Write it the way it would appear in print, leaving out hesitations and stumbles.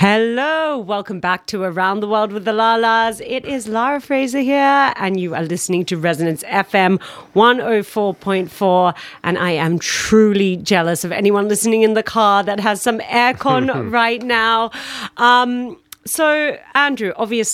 Hello, welcome back to Around the World with the Lalas. It is Lara Fraser here, and you are listening to Resonance FM 104.4. And I am truly jealous of anyone listening in the car that has some aircon right now. So, Andrew, obviously,